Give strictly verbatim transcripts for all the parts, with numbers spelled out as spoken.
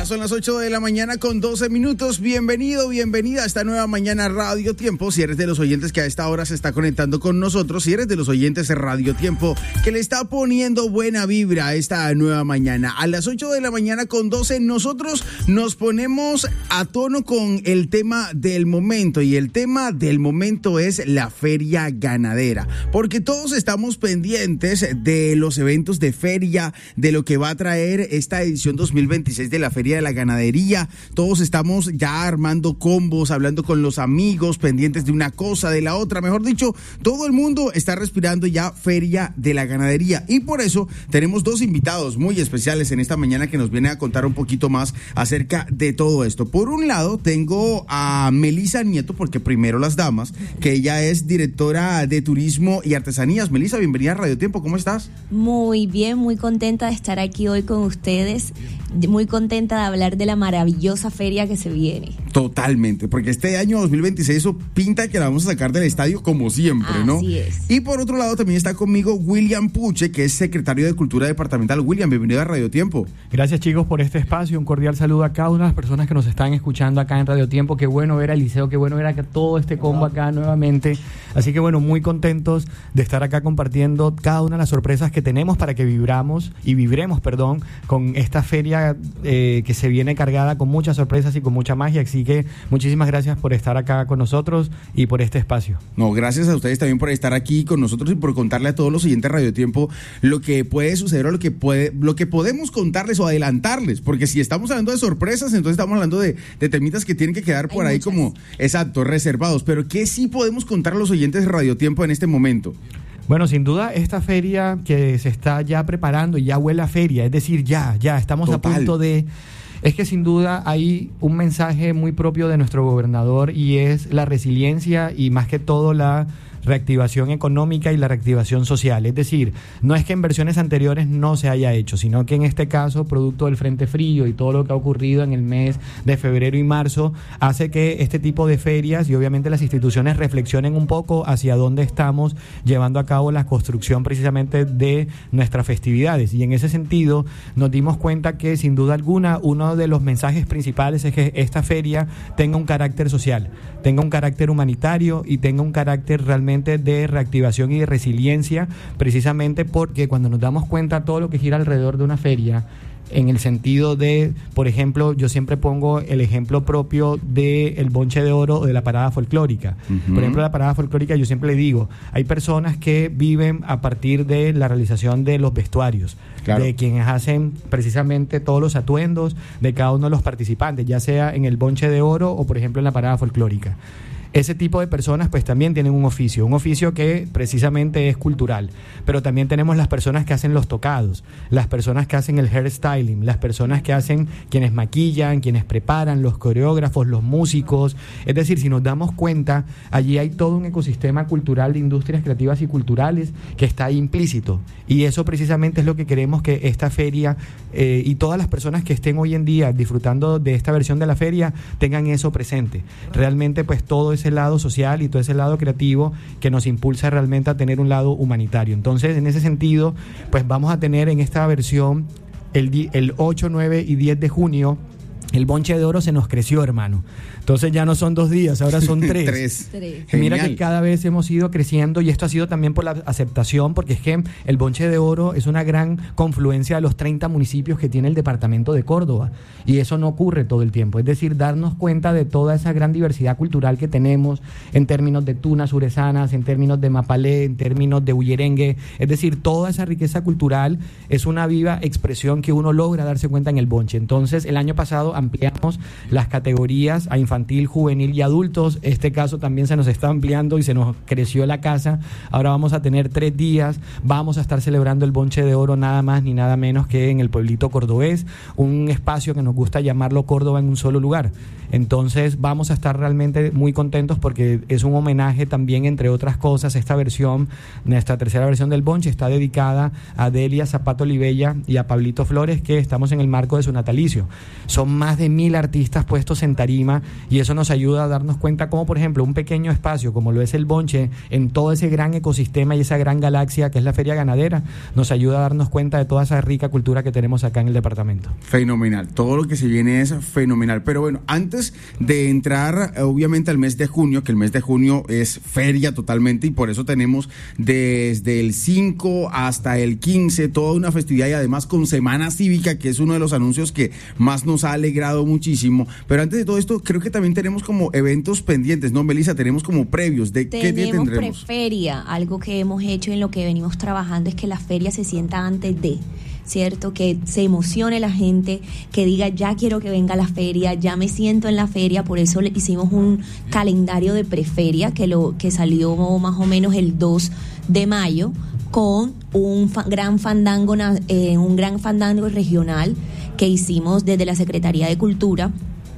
son las ocho de la mañana con doce minutos. Bienvenido, bienvenida a esta nueva mañana Radio Tiempo. Si eres de los oyentes que a esta hora se está conectando con nosotros, si eres de los oyentes de Radio Tiempo que le está poniendo buena vibra a esta nueva mañana. A las ocho de la mañana con doce, nosotros nos ponemos a tono con el tema del momento. Y el tema del momento es la feria ganadera. Porque todos estamos pendientes de los eventos de feria, de lo que va a traer esta edición dos mil veintiséis de la Feria de la Ganadería. Todos estamos ya armando combos, hablando con los amigos, pendientes de una cosa, de la otra. Mejor dicho, todo el mundo está respirando ya Feria de la Ganadería. Y por eso tenemos dos invitados muy especiales en esta mañana que nos vienen a contar un poquito más acerca de todo esto. Por un lado, tengo a Melissa Nieto, porque primero las damas, que ella es directora de Turismo y Artesanías. Melissa, bienvenida a Radio Tiempo. ¿Cómo estás? Muy bien, muy contenta de estar aquí hoy con ustedes. Muy contenta de hablar de la maravillosa feria que se viene. Totalmente, porque este año dos mil veintiséis eso pinta que la vamos a sacar del estadio como siempre, ¿no? Así es. Y por otro lado también está conmigo William Puche, que es secretario de Cultura Departamental. William, bienvenido a Radio Tiempo. Gracias, chicos, por este espacio. Un cordial saludo a cada una de las personas que nos están escuchando acá en Radio Tiempo. Qué bueno ver a Eliseo, qué bueno ver a todo este combo acá nuevamente. Así que bueno, muy contentos de estar acá compartiendo cada una de las sorpresas que tenemos para que vibramos y vibremos, perdón, con esta feria eh, que se viene cargada con muchas sorpresas y con mucha magia. Así que muchísimas gracias por estar acá con nosotros y por este espacio. No, gracias a ustedes también por estar aquí con nosotros y por contarle a todos los oyentes de Radio Tiempo lo que puede suceder o lo que puede, lo que podemos contarles o adelantarles, porque si estamos hablando de sorpresas, entonces estamos hablando de, de temitas que tienen que quedar por Hay ahí muchas. como, exacto, reservados. Pero ¿qué sí podemos contar a los oyentes de Radio Tiempo en este momento? Bueno, sin duda, esta feria que se está ya preparando, ya huele a feria, es decir, ya, ya, estamos Total. a punto de... Es que sin duda hay un mensaje muy propio de nuestro gobernador y es la resiliencia y más que todo la reactivación económica y la reactivación social. Es decir, no es que en versiones anteriores no se haya hecho, sino que en este caso, producto del Frente Frío y todo lo que ha ocurrido en el mes de febrero y marzo, hace que este tipo de ferias y obviamente las instituciones reflexionen un poco hacia dónde estamos llevando a cabo la construcción precisamente de nuestras festividades. Y en ese sentido nos dimos cuenta que sin duda alguna uno de los mensajes principales es que esta feria tenga un carácter social, tenga un carácter humanitario y tenga un carácter realmente de reactivación y de resiliencia, precisamente porque cuando nos damos cuenta todo lo que gira alrededor de una feria, en el sentido de, por ejemplo, yo siempre pongo el ejemplo propio del bonche de oro o de la parada folclórica. Uh-huh. Por ejemplo, la parada folclórica, yo siempre le digo, hay personas que viven a partir de la realización de los vestuarios, claro, de quienes hacen precisamente todos los atuendos de cada uno de los participantes, ya sea en el bonche de oro o, por ejemplo, en la parada folclórica. Ese tipo de personas pues también tienen un oficio, un oficio que precisamente es cultural, pero también tenemos las personas que hacen los tocados, las personas que hacen el hairstyling, las personas que hacen, quienes maquillan, quienes preparan, los coreógrafos, los músicos. Es decir, si nos damos cuenta, allí hay todo un ecosistema cultural de industrias creativas y culturales que está ahí implícito, y eso precisamente es lo que queremos que esta feria eh, y todas las personas que estén hoy en día disfrutando de esta versión de la feria tengan eso presente. Realmente pues todo ese lado social y todo ese lado creativo que nos impulsa realmente a tener un lado humanitario. Entonces, en ese sentido, pues vamos a tener en esta versión el, el ocho, nueve y diez de junio. El bonche de oro se nos creció, hermano. Entonces ya no son dos días, ahora son tres. tres. Tres. Mira que cada vez hemos ido creciendo y esto ha sido también por la aceptación, porque es que el bonche de oro es una gran confluencia de los treinta municipios que tiene el departamento de Córdoba y eso no ocurre todo el tiempo. Es decir, darnos cuenta de toda esa gran diversidad cultural que tenemos en términos de tunas surezanas, en términos de mapalé, en términos de huyerengue. Es decir, toda esa riqueza cultural es una viva expresión que uno logra darse cuenta en el bonche. Entonces, el año pasado ampliamos las categorías a infantil, juvenil y adultos. Este caso también se nos está ampliando y se nos creció la casa. Ahora vamos a tener tres días. Vamos a estar celebrando el bonche de oro nada más ni nada menos que en el pueblito cordobés, un espacio que nos gusta llamarlo Córdoba en un solo lugar. Entonces vamos a estar realmente muy contentos porque es un homenaje también, entre otras cosas. Esta versión, nuestra tercera versión del bonche, está dedicada a Delia Zapato Olivella y a Pablito Flores, que estamos en el marco de su natalicio. Son más más de mil artistas puestos en tarima, y eso nos ayuda a darnos cuenta cómo, por ejemplo, un pequeño espacio como lo es el Bonche, en todo ese gran ecosistema y esa gran galaxia que es la Feria Ganadera, nos ayuda a darnos cuenta de toda esa rica cultura que tenemos acá en el departamento. Fenomenal, todo lo que se viene es fenomenal. Pero bueno, antes de entrar obviamente al mes de junio, que el mes de junio es feria totalmente, y por eso tenemos desde el cinco hasta el quince toda una festividad, y además con Semana Cívica, que es uno de los anuncios que más nos ha alegrado muchísimo. Pero antes de todo esto, creo que también tenemos como eventos pendientes, ¿no, Melissa? Tenemos como previos. ¿De qué día tendremos? Tenemos preferia. Algo que hemos hecho en lo que venimos trabajando es que la feria se sienta antes de... ¿cierto? Que se emocione la gente, que diga ya quiero que venga la feria, ya me siento en la feria. Por eso le hicimos un calendario de preferia que lo que salió más o menos el dos de mayo, con un fa- gran fandango eh, un gran fandango regional que hicimos desde la Secretaría de Cultura.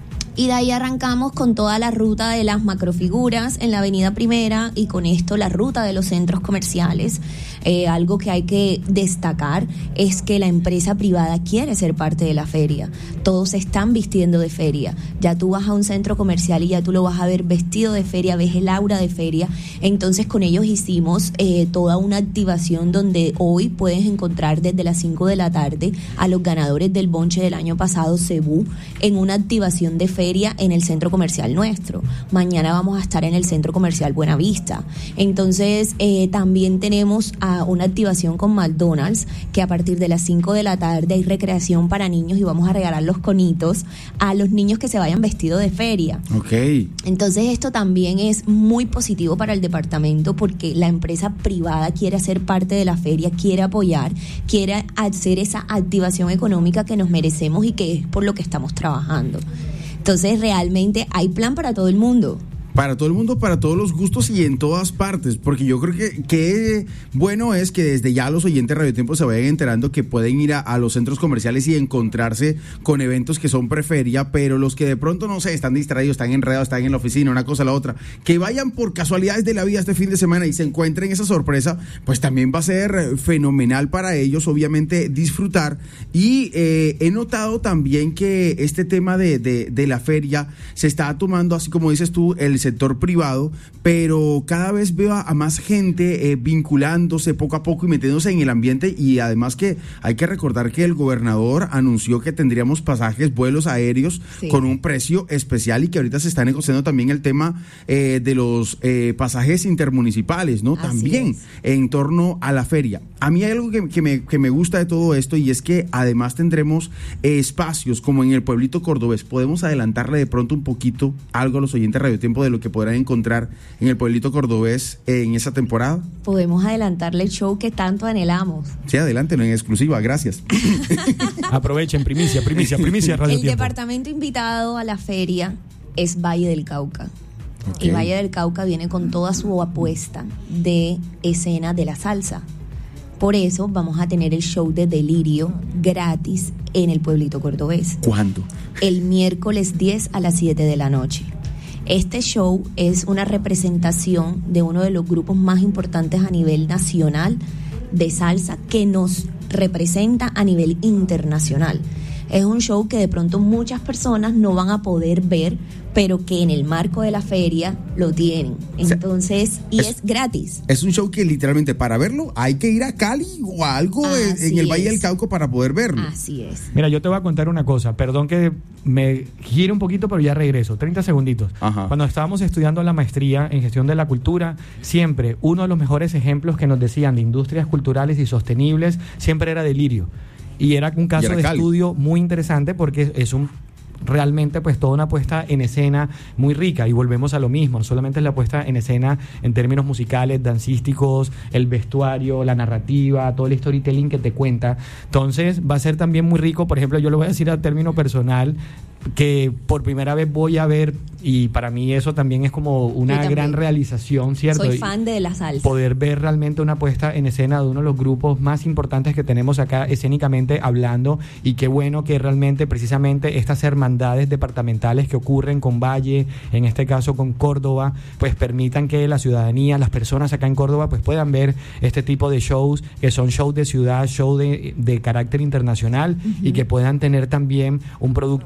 Y de ahí arrancamos con toda la ruta de las macrofiguras en la Avenida Primera, y con esto la ruta de los centros comerciales. Eh, algo que hay que destacar es que la empresa privada quiere ser parte de la feria. Todos se están vistiendo de feria. Ya tú vas a un centro comercial y ya tú lo vas a ver vestido de feria, ves el aura de feria. Entonces con ellos hicimos eh, toda una activación donde hoy puedes encontrar desde las cinco de la tarde a los ganadores del bonche del año pasado, Cebú, en una activación de feria en el centro comercial nuestro. Mañana vamos a estar en el centro comercial Buenavista. Entonces eh, también tenemos a una activación con McDonald's, que a partir de las cinco de la tarde hay recreación para niños y vamos a regalar los conitos a los niños que se vayan vestidos de feria. Okay. Entonces esto también es muy positivo para el departamento, porque la empresa privada quiere hacer parte de la feria, quiere apoyar, quiere hacer esa activación económica que nos merecemos y que es por lo que estamos trabajando. Entonces realmente hay plan para todo el mundo. Para todo el mundo, para todos los gustos y en todas partes, porque yo creo que, que bueno es que desde ya los oyentes de Radio Tiempo se vayan enterando que pueden ir a, a los centros comerciales y encontrarse con eventos que son preferia, pero los que de pronto, no sé, están distraídos, están enredados, están en la oficina, una cosa a la otra, que vayan por casualidades de la vida este fin de semana y se encuentren esa sorpresa, pues también va a ser fenomenal para ellos, obviamente, disfrutar. Y eh, he notado también que este tema de, de, de la feria se está tomando, así como dices tú, el sector privado, pero cada vez veo a, a más gente eh, vinculándose poco a poco y metiéndose en el ambiente. Y además que hay que recordar que el gobernador anunció que tendríamos pasajes, vuelos aéreos, sí, con un precio especial, y que ahorita se está negociando también el tema eh, de los eh, pasajes intermunicipales, ¿no? Así también es. En torno a la feria. A mí hay algo que, que, me, que me gusta de todo esto, y es que además tendremos eh, espacios como en el pueblito cordobés. Podemos adelantarle de pronto un poquito algo a los oyentes de Radio Tiempo de lo que podrán encontrar en el pueblito cordobés en esa temporada. Podemos adelantarle el show que tanto anhelamos. Sí, adelántelo en exclusiva, gracias. Aprovechen, primicia, primicia, primicia, Radio El Tiempo. Departamento invitado a la feria es Valle del Cauca. Okay. Y Valle del Cauca viene con toda su apuesta de escena de la salsa. Por eso vamos a tener el show de Delirio gratis en el pueblito cordobés. ¿Cuándo? El miércoles diez a las siete de la noche. Este show es una representación de uno de los grupos más importantes a nivel nacional de salsa, que nos representa a nivel internacional. Es un show que de pronto muchas personas no van a poder ver, pero que en el marco de la feria lo tienen. Entonces, o sea, y es, es gratis. Es un show que literalmente para verlo hay que ir a Cali o a algo en, en el Valle es. del Cauca para poder verlo. Así es. Mira, yo te voy a contar una cosa. Perdón que me gire un poquito, pero ya regreso. treinta segunditos. Ajá. Cuando estábamos estudiando la maestría en gestión de la cultura, siempre uno de los mejores ejemplos que nos decían de industrias culturales y sostenibles siempre era Delirio. Y era un caso de Cali. Estudio muy interesante, porque es un realmente pues toda una puesta en escena muy rica, y volvemos a lo mismo, no solamente es la puesta en escena en términos musicales, dancísticos, el vestuario, la narrativa, todo el storytelling que te cuenta. Entonces va a ser también muy rico. Por ejemplo, yo lo voy a decir a término personal, que por primera vez voy a ver, y para mí eso también es como una gran realización, ¿cierto? Soy fan de la salsa. Poder ver realmente una puesta en escena de uno de los grupos más importantes que tenemos acá escénicamente hablando, y qué bueno que realmente precisamente estas hermandades departamentales que ocurren con Valle, en este caso con Córdoba, pues permitan que la ciudadanía, las personas acá en Córdoba, pues puedan ver este tipo de shows, que son shows de ciudad, shows de, de carácter internacional, uh-huh, y que puedan tener también un producto muy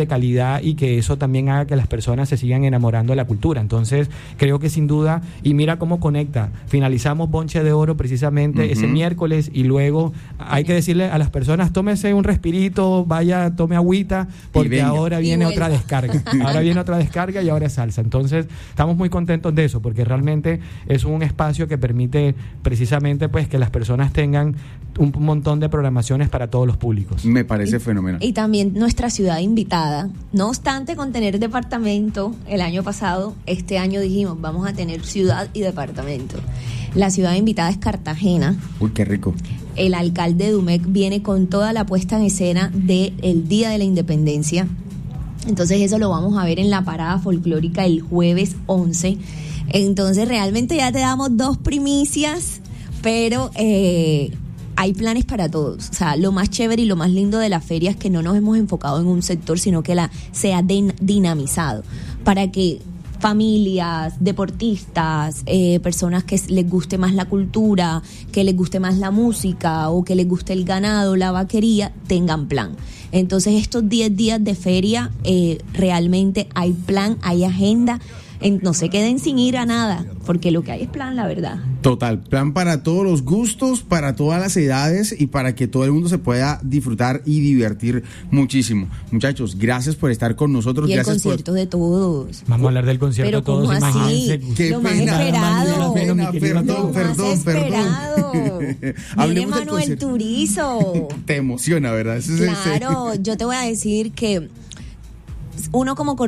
de calidad y que eso también haga que las personas se sigan enamorando de la cultura. Entonces, creo que sin duda, y mira cómo conecta, finalizamos Bonche de Oro precisamente uh-huh. ese miércoles y luego hay que decirle a las personas, tómese un respirito, vaya, tome agüita, porque ahora viene otra descarga, ahora viene otra descarga y ahora es salsa. Entonces, estamos muy contentos de eso, porque realmente es un espacio que permite precisamente pues que las personas tengan un montón de programaciones para todos los públicos. Me parece y, fenomenal. Y también nuestra ciudad invitada. No obstante, con tener departamento el año pasado, este año dijimos, vamos a tener ciudad y departamento. La ciudad invitada es Cartagena. Uy, qué rico. El alcalde Dumec viene con toda la puesta en escena del Día de la Independencia. Entonces eso lo vamos a ver en la parada folclórica el jueves once. Entonces realmente ya te damos dos primicias, pero eh, hay planes para todos. O sea, lo más chévere y lo más lindo de la feria es que no nos hemos enfocado en un sector, sino que la se ha din- dinamizado para que familias, deportistas, eh, personas que les guste más la cultura, que les guste más la música o que les guste el ganado, la vaquería, tengan plan. Entonces estos diez días de feria eh, realmente hay plan, hay agenda. En, no se queden sin ir a nada, porque lo que hay es plan, la verdad. Total, plan para todos los gustos, para todas las edades y para que todo el mundo se pueda disfrutar y divertir muchísimo. Muchachos, gracias por estar con nosotros. Y el gracias concierto por... de todos. Vamos a hablar del concierto Pero de todos, ¿cómo así? imagínense. Qué lo más pena, esperado. qué pena, perdón, Lo perdón, más esperado. perdón. Viene Hablemos del Manuel concierto. Turizo. Te emociona, ¿verdad? Eso es- Claro, yo te voy a decir que uno como